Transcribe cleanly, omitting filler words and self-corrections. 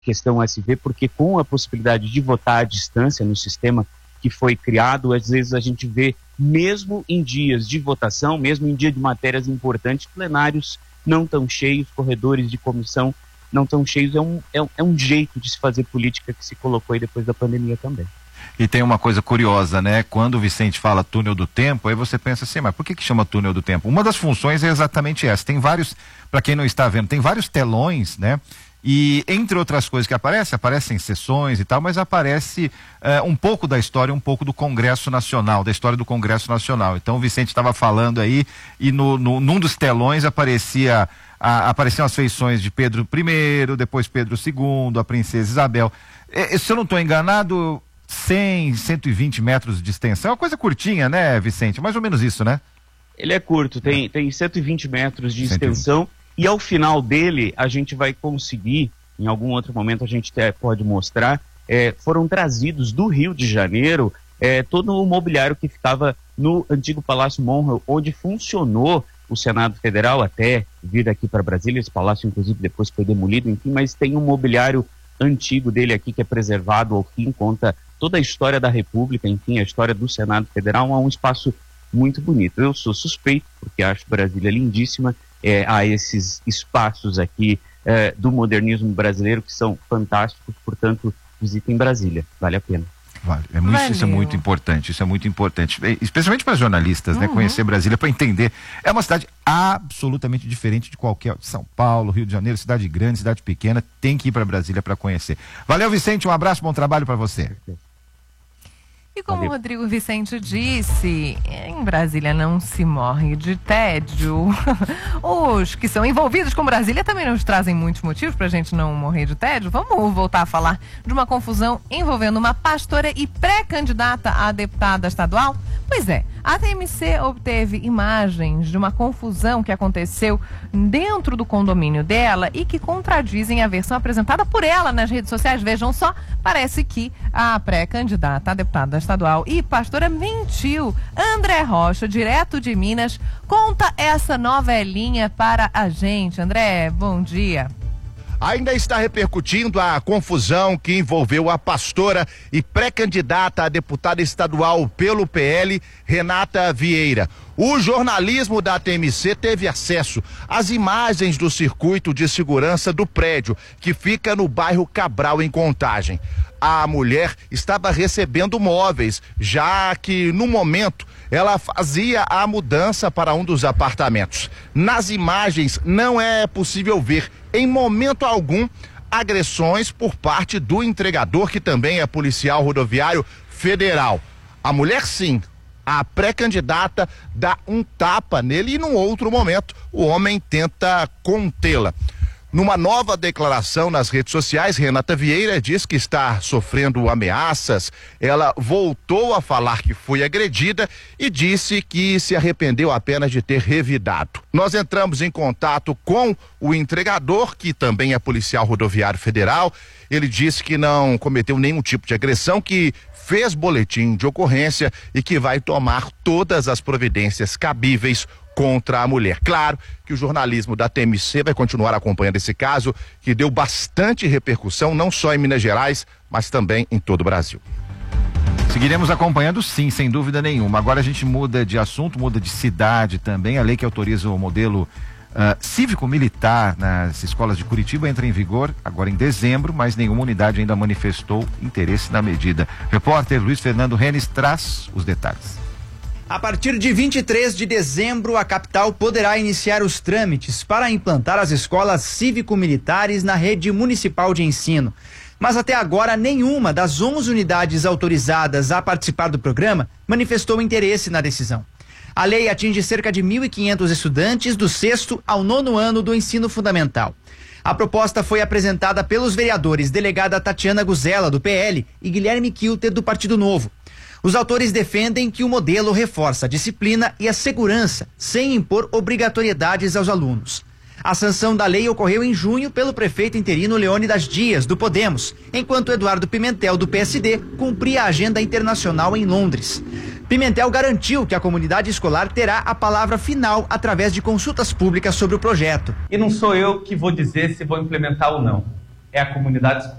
questão SV, porque com a possibilidade de votar à distância no sistema que foi criado, às vezes a gente vê, mesmo em dias de votação, mesmo em dia de matérias importantes, plenários não tão cheios, corredores de comissão não tão cheios. É um jeito de se fazer política que se colocou aí depois da pandemia também. E tem uma coisa curiosa, né? Quando o Vicente fala túnel do tempo, aí você pensa assim, mas por que chama túnel do tempo? Uma das funções é exatamente essa. Tem vários, para quem não está vendo, tem vários telões, né? E entre outras coisas que aparecem sessões e tal, mas aparece um pouco da história, um pouco do Congresso Nacional, da história do Congresso Nacional. Então o Vicente estava falando aí e num dos telões apareciam as feições de Pedro I, depois Pedro II, a Princesa Isabel. Se eu não estou enganado, 100, 120 metros de extensão, é uma coisa curtinha, né, Vicente? Mais ou menos isso, né? Ele é curto, tem 120 metros de extensão. E ao final dele, a gente vai conseguir, em algum outro momento a gente até pode mostrar, foram trazidos do Rio de Janeiro todo o mobiliário que ficava no antigo Palácio Monroe, onde funcionou o Senado Federal até vir aqui para Brasília. Esse palácio, inclusive, depois foi demolido, enfim, mas tem um mobiliário antigo dele aqui que é preservado ao fim, conta toda a história da República, enfim, a história do Senado Federal. É um espaço muito bonito. Eu sou suspeito, porque acho Brasília lindíssima. Há esses espaços aqui do modernismo brasileiro que são fantásticos, portanto, visitem Brasília, vale a pena. Vale. Isso é muito importante, especialmente para jornalistas, né? Conhecer Brasília para entender. É uma cidade absolutamente diferente de qualquer São Paulo, Rio de Janeiro, cidade grande, cidade pequena, tem que ir para Brasília para conhecer. Valeu, Vicente, um abraço, bom trabalho para você. E como o Rodrigo Vicente disse, em Brasília não se morre de tédio. Os que são envolvidos com Brasília também nos trazem muitos motivos pra gente não morrer de tédio. Vamos voltar a falar de uma confusão envolvendo uma pastora e pré-candidata a deputada estadual? Pois é, a TMC obteve imagens de uma confusão que aconteceu dentro do condomínio dela e que contradizem a versão apresentada por ela nas redes sociais. Vejam só, parece que a pré-candidata a deputada estadual e pastora mentiu. André Rocha, direto de Minas, conta essa novelinha para a gente. André, bom dia. Ainda está repercutindo a confusão que envolveu a pastora e pré-candidata a deputada estadual pelo PL, Renata Vieira. O jornalismo da TMC teve acesso às imagens do circuito de segurança do prédio, que fica no bairro Cabral, em Contagem. A mulher estava recebendo móveis, já que no momento ela fazia a mudança para um dos apartamentos. Nas imagens não é possível ver, em momento algum, agressões por parte do entregador, que também é policial rodoviário federal. A mulher, sim, a pré-candidata, dá um tapa nele e num outro momento o homem tenta contê-la. Numa nova declaração nas redes sociais, Renata Vieira diz que está sofrendo ameaças. Ela voltou a falar que foi agredida e disse que se arrependeu apenas de ter revidado. Nós entramos em contato com o entregador, que também é policial rodoviário federal. Ele disse que não cometeu nenhum tipo de agressão, que fez boletim de ocorrência e que vai tomar todas as providências cabíveis contra a mulher. Claro que o jornalismo da TMC vai continuar acompanhando esse caso, que deu bastante repercussão, não só em Minas Gerais, mas também em todo o Brasil. Seguiremos acompanhando, sim, sem dúvida nenhuma. Agora a gente muda de assunto, muda de cidade também. A lei que autoriza o modelo cívico-militar nas escolas de Curitiba entra em vigor agora em dezembro, mas nenhuma unidade ainda manifestou interesse na medida. Repórter Luiz Fernando Renes traz os detalhes. A partir de 23 de dezembro, a capital poderá iniciar os trâmites para implantar as escolas cívico-militares na rede municipal de ensino. Mas até agora, nenhuma das 11 unidades autorizadas a participar do programa manifestou interesse na decisão. A lei atinge cerca de 1.500 estudantes do 6º ao 9º ano do ensino fundamental. A proposta foi apresentada pelos vereadores delegada Tatiana Guzella, do PL, e Guilherme Kilter, do Partido Novo. Os autores defendem que o modelo reforça a disciplina e a segurança, sem impor obrigatoriedades aos alunos. A sanção da lei ocorreu em junho pelo prefeito interino Leônidas Dias, do Podemos, enquanto Eduardo Pimentel, do PSD, cumpria a agenda internacional em Londres. Pimentel garantiu que a comunidade escolar terá a palavra final através de consultas públicas sobre o projeto. E não sou eu que vou dizer se vou implementar ou não. é a comunidade